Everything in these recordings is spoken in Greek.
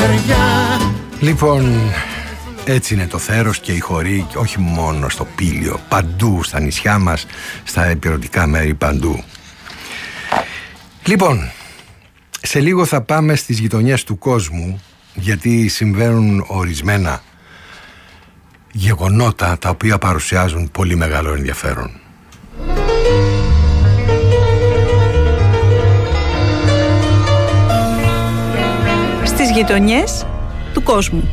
καρδιά. Λοιπόν, έτσι είναι το θέρος και η χωρί, όχι μόνο στο Πήλιο, παντού στα νησιά μας, στα επιρωτικά μέρη παντού. Λοιπόν, σε λίγο θα πάμε στις γειτονιές του κόσμου, γιατί συμβαίνουν ορισμένα γεγονότα τα οποία παρουσιάζουν πολύ μεγάλο ενδιαφέρον. Στις γειτονιές του κόσμου.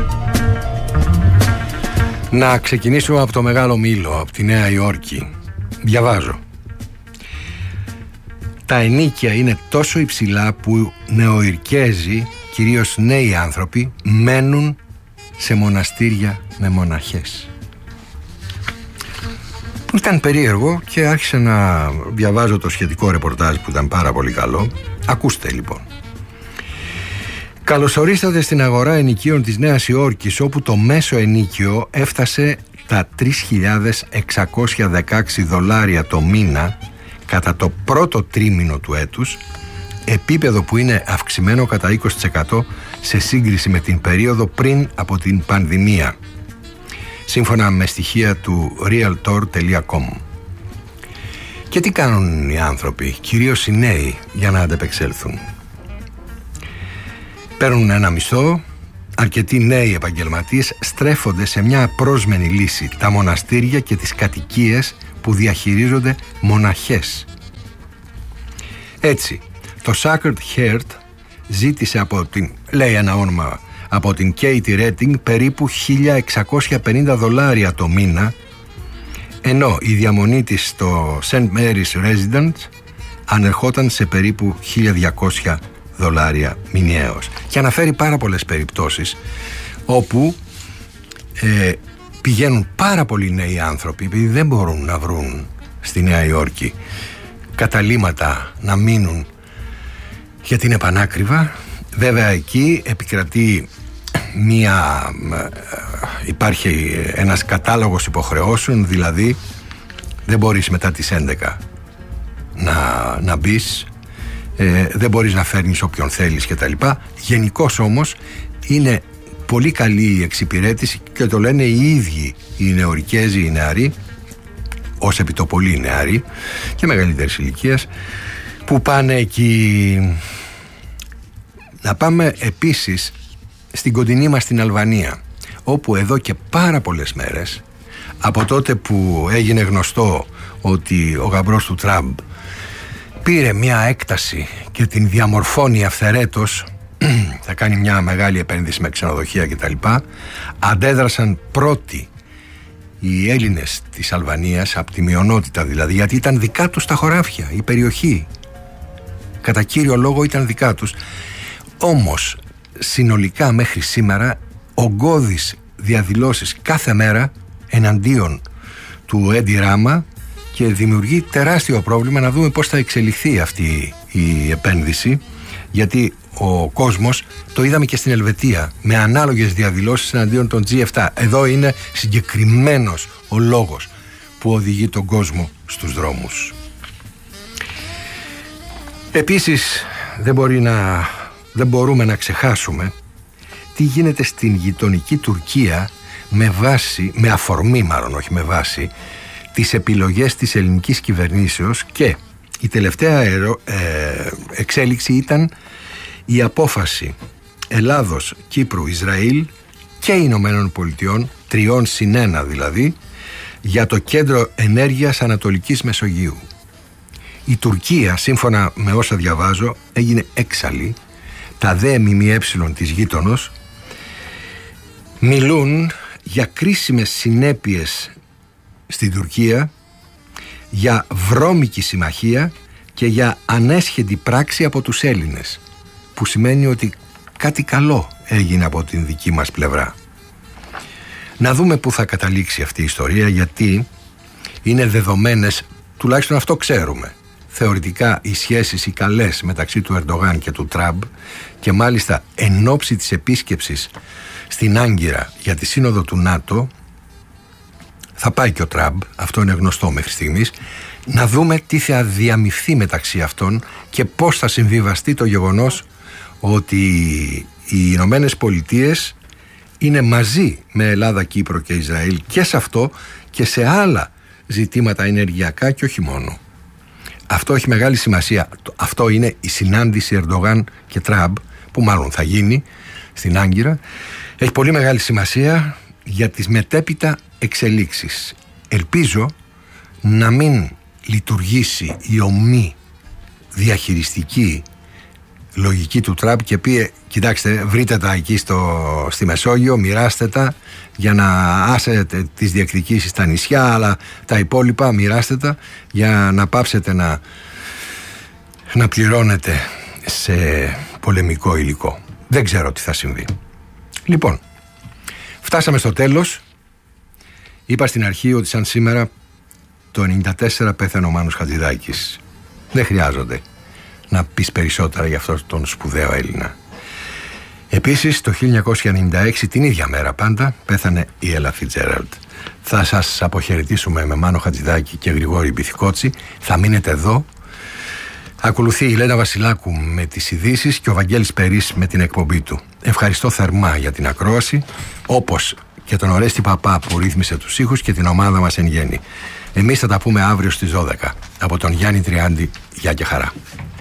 Να ξεκινήσουμε από το Μεγάλο Μήλο, από τη Νέα Υόρκη. Διαβάζω. Τα ενοίκια είναι τόσο υψηλά που νεοϊρκέζοι, κυρίως νέοι άνθρωποι, μένουν σε μοναστήρια με μοναχές. Ήταν περίεργο και άρχισα να διαβάζω το σχετικό ρεπορτάζ που ήταν πάρα πολύ καλό. Ακούστε λοιπόν. Καλωσορίσατε στην αγορά ενοικίων της Νέας Υόρκης, όπου το μέσο ενοίκιο έφτασε τα $3.616 το μήνα κατά το πρώτο τρίμηνο του έτους, επίπεδο που είναι αυξημένο κατά 20% σε σύγκριση με την περίοδο πριν από την πανδημία, σύμφωνα με στοιχεία του realtor.com. Και τι κάνουν οι άνθρωποι, κυρίως οι νέοι, για να αντεπεξέλθουν? Παίρνουν ένα μισθό. Αρκετοί νέοι επαγγελματίες στρέφονται σε μια απρόσμενη λύση, τα μοναστήρια και τις κατοικίες που διαχειρίζονται μοναχές. Έτσι, το Sacred Heart ζήτησε από την, λέει ένα όνομα, από την Katie Redding περίπου $1.650 το μήνα, ενώ η διαμονή της στο St. Mary's Residence ανερχόταν σε περίπου $1.200 μηνιαίως. Και αναφέρει πάρα πολλές περιπτώσεις όπου πηγαίνουν πάρα πολλοί νέοι άνθρωποι, επειδή δεν μπορούν να βρουν στη Νέα Υόρκη καταλύματα να μείνουν, γιατί είναι πανάκριβα. Βέβαια εκεί επικρατεί υπάρχει ένας κατάλογος υποχρεώσεων, δηλαδή δεν μπορείς μετά τις 11 να μπεις, δεν μπορείς να φέρνεις όποιον θέλεις κτλ. Γενικώς όμως είναι πολύ καλή η εξυπηρέτηση και το λένε οι ίδιοι οι νεοϊρκέζοι, οι νεαροί, ως επιτοπολοί νεαροί και μεγαλύτερης ηλικίας, που πάνε εκεί. Να πάμε επίσης στην κοντινή μας την Αλβανία, όπου εδώ και πάρα πολλές μέρες, από τότε που έγινε γνωστό ότι ο γαμπρός του Τραμπ πήρε μια έκταση και την διαμορφώνει αυθαιρέτως, θα κάνει μια μεγάλη επένδυση με ξενοδοχεία κτλ., αντέδρασαν πρώτοι οι Έλληνες της Αλβανίας, από τη μειονότητα δηλαδή, γιατί ήταν δικά τους τα χωράφια, η περιοχή κατά κύριο λόγο ήταν δικά τους. Όμως συνολικά μέχρι σήμερα ογκώδεις διαδηλώσεις κάθε μέρα εναντίον του Έντι Ράμα, και δημιουργεί τεράστιο πρόβλημα να δούμε πώς θα εξελιχθεί αυτή η επένδυση, γιατί ο κόσμος, το είδαμε και στην Ελβετία, με ανάλογες διαδηλώσεις εναντίον των G7. Εδώ είναι συγκεκριμένος ο λόγος που οδηγεί τον κόσμο στους δρόμους. Επίσης δεν μπορούμε να ξεχάσουμε τι γίνεται στην γειτονική Τουρκία με αφορμή όχι με βάση τις επιλογές της ελληνικής κυβερνήσεως, και η τελευταία εξέλιξη ήταν η απόφαση Ελλάδος, Κύπρου, Ισραήλ και Ηνωμένων Πολιτειών, 3+1 δηλαδή, για το Κέντρο Ενέργειας Ανατολικής Μεσογείου. Η Τουρκία, σύμφωνα με όσα διαβάζω, έγινε έξαλλη. Τα δε ΜΜΕ της γείτονος μιλούν για κρίσιμες συνέπειες στην Τουρκία, για βρώμικη συμμαχία και για ανέσχετη πράξη από τους Έλληνες, που σημαίνει ότι κάτι καλό έγινε από την δική μας πλευρά. Να δούμε πού θα καταλήξει αυτή η ιστορία, γιατί είναι δεδομένες, τουλάχιστον αυτό ξέρουμε, θεωρητικά οι σχέσεις οι καλές μεταξύ του Ερντογάν και του Τραμπ, και μάλιστα εν ώψη της επίσκεψης στην Άγκυρα για τη σύνοδο του ΝΑΤΟ. Θα πάει και ο Τραμπ, αυτό είναι γνωστό μέχρι στιγμής. Να δούμε τι θα διαμειφθεί μεταξύ αυτών και πώς θα συμβιβαστεί το γεγονός ότι οι Ηνωμένες Πολιτείες είναι μαζί με Ελλάδα, Κύπρο και Ισραήλ και σε αυτό και σε άλλα ζητήματα ενεργειακά και όχι μόνο. Αυτό έχει μεγάλη σημασία. Αυτό είναι η συνάντηση Ερντογάν και Τραμπ, που μάλλον θα γίνει στην Άγκυρα. Έχει πολύ μεγάλη σημασία για τις μετέπειτα εξελίξεις. Ελπίζω να μην λειτουργήσει η ομή διαχειριστική λογική του Τραμπ και πει: κοιτάξτε, βρείτε τα εκεί στη Μεσόγειο, μοιράστε τα για να άσετε τις διεκδικήσεις στα νησιά, αλλά τα υπόλοιπα μοιράστε τα για να πάψετε να πληρώνετε σε πολεμικό υλικό. Δεν ξέρω τι θα συμβεί. Λοιπόν, φτάσαμε στο τέλος. Είπα στην αρχή ότι σαν σήμερα το 1994 πέθανε ο Μάνος Χατζηδάκης. Δεν χρειάζονται να πεις περισσότερα για αυτόν τον σπουδαίο Έλληνα. Επίσης το 1996, την ίδια μέρα πάντα, πέθανε η Έλα Φιτζέραλντ. Θα σας αποχαιρετήσουμε με Μάνο Χατζηδάκη και Γρηγόρη Μπιθικότσι. Θα μείνετε εδώ. Ακολουθεί η Λένα Βασιλάκου με τις ειδήσεις και ο Βαγγέλης Περής με την εκπομπή του. Ευχαριστώ θερμά για την ακρόαση, όπως και τον Ορέστη Παπά που ρύθμισε τους ήχους και την ομάδα μας εν γέννη. Εμείς θα τα πούμε αύριο στις 12. Από τον Γιάννη Τριάντη, γεια και χαρά.